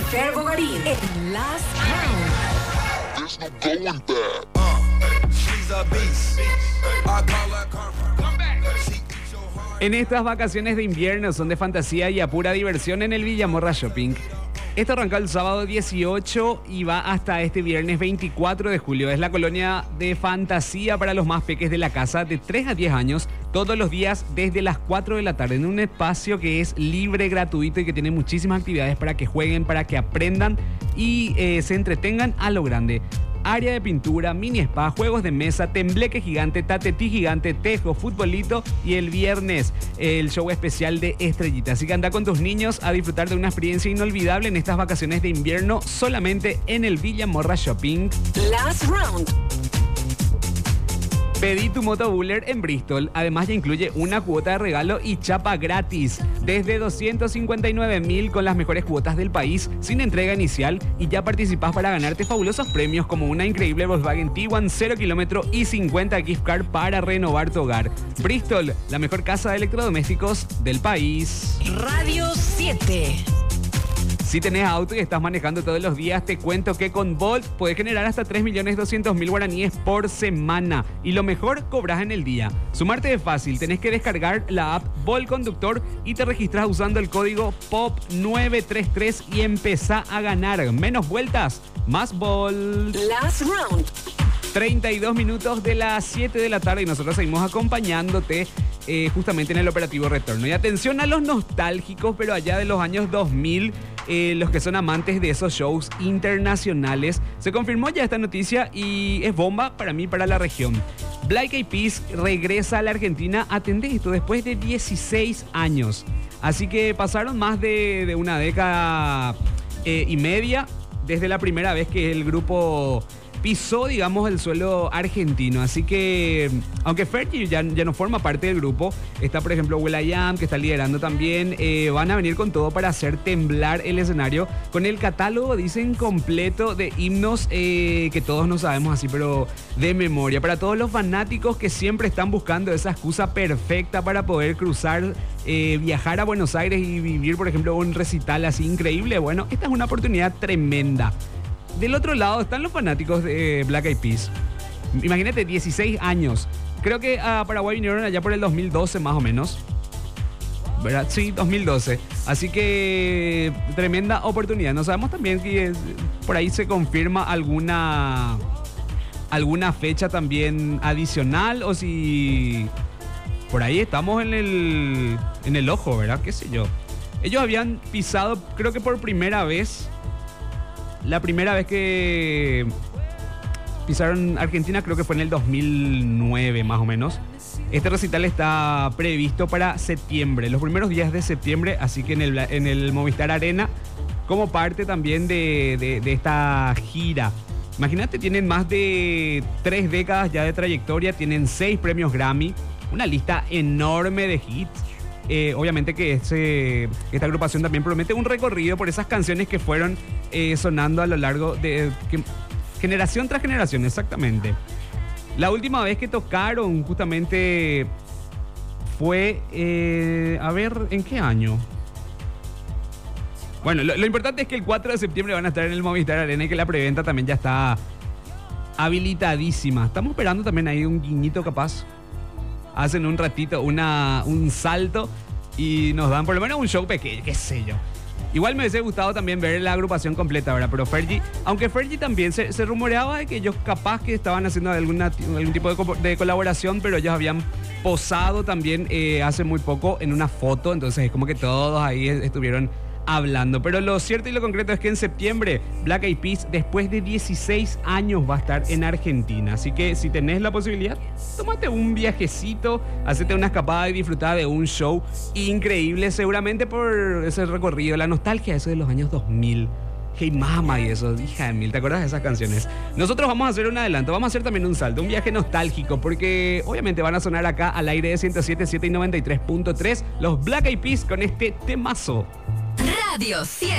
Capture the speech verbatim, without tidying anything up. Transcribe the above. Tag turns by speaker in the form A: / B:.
A: Fer Bogarín en Last Round.
B: There's no going back.
C: Uh, she's a beast. I call her karma. Come back. She eats your heart.
D: En estas vacaciones de invierno son de fantasía y a pura diversión en el Villamorra Shopping. Esto arrancó el sábado dieciocho y va hasta este viernes veinticuatro de julio. Es la colonia de fantasía para los más peques de la casa de tres a diez años, todos los días desde las cuatro de la tarde, en un espacio que es libre, gratuito y que tiene muchísimas actividades para que jueguen, para que aprendan y eh, se entretengan a lo grande. Área de pintura, mini spa, juegos de mesa, tembleque gigante, tatetí gigante, tejo, futbolito y el viernes el show especial de Estrellita. Así que anda con tus niños a disfrutar de una experiencia inolvidable en estas vacaciones de invierno solamente en el Villamorra Shopping.
A: Last Round.
D: Pedí tu motobuller en Bristol. Además ya incluye una cuota de regalo y chapa gratis. Desde doscientos cincuenta y nueve mil con las mejores cuotas del país, sin entrega inicial, y ya participás para ganarte fabulosos premios como una increíble Volkswagen Tiguan cero kilómetro y cincuenta gift card para renovar tu hogar. Bristol, la mejor casa de electrodomésticos del país.
A: Radio siete.
D: Si tenés auto y estás manejando todos los días, te cuento que con Bolt puedes generar hasta tres millones doscientos mil guaraníes por semana. Y lo mejor, cobras en el día. Sumarte es fácil, tenés que descargar la app Bolt Conductor y te registras usando el código P O P nueve tres tres y empezá a ganar. Menos vueltas, más Bolt.
A: Last Round.
D: treinta y dos minutos de las siete de la tarde y nosotros seguimos acompañándote eh, justamente en el operativo retorno. Y atención a los nostálgicos, pero allá de los años dos mil, eh, los que son amantes de esos shows internacionales. Se confirmó ya esta noticia y es bomba para mí, para la región. Black Eyed Peas regresa a la Argentina, atendé esto, después de dieciséis años. Así que pasaron más de, de una década eh, y media desde la primera vez que el grupo pisó, digamos, el suelo argentino. Así que, aunque Fergie ya, ya no forma parte del grupo, está, por ejemplo, will.i.am, que está liderando también. Eh, van a venir con todo para hacer temblar el escenario con el catálogo, dicen, completo de himnos eh, que todos no sabemos así, pero de memoria. Para todos los fanáticos que siempre están buscando esa excusa perfecta para poder cruzar, eh, viajar a Buenos Aires y vivir, por ejemplo, un recital así increíble, bueno, esta es una oportunidad tremenda. Del otro lado están los fanáticos de Black Eyed Peas. Imagínate, dieciséis años. Creo que a Paraguay vinieron allá por el dos mil doce más o menos, ¿verdad? Sí, dos mil doce. Así que tremenda oportunidad. No sabemos también si es, por ahí se confirma alguna, alguna fecha también adicional o si por ahí estamos en el, en el ojo, ¿verdad? ¿Qué sé yo? Ellos habían pisado, creo que por primera vez... La primera vez que pisaron Argentina creo que fue en el dos mil nueve más o menos. Este recital está previsto para septiembre, los primeros días de septiembre, así que en el, en el Movistar Arena, como parte también de, de, de esta gira. Imagínate, tienen más de tres décadas ya de trayectoria, tienen seis premios Grammy, una lista enorme de hits. Eh, obviamente que este, esta agrupación también promete un recorrido por esas canciones que fueron eh, sonando a lo largo de que, generación tras generación, exactamente. La última vez que tocaron justamente fue, eh, a ver, ¿en qué año? Bueno, lo, lo importante es que el cuatro de septiembre van a estar en el Movistar Arena y que la preventa también ya está habilitadísima. Estamos esperando también ahí un guiñito capaz. Hacen un ratito una, un salto y nos dan por lo menos un show pequeño, qué sé yo. Igual me hubiese gustado también ver la agrupación completa, ¿verdad? Pero Fergie, aunque Fergie también se, se rumoreaba de que ellos capaz que estaban haciendo alguna, algún tipo de, de colaboración, pero ellos habían posado también eh, hace muy poco en una foto, entonces es como que todos ahí estuvieron hablando. Pero lo cierto y lo concreto es que en septiembre Black Eyed Peas, después de dieciséis años, va a estar en Argentina. Así que si tenés la posibilidad, tómate un viajecito, hacete una escapada y disfruta de un show increíble, seguramente por ese recorrido, la nostalgia, eso de los años dos mil. Hey Mama y eso, hija de mil, ¿te acuerdas de esas canciones? Nosotros vamos a hacer un adelanto, vamos a hacer también un salto, un viaje nostálgico, porque obviamente van a sonar acá al aire de ciento siete punto siete y noventa y tres punto tres los Black Eyed Peas con este temazo.
A: Radio siete.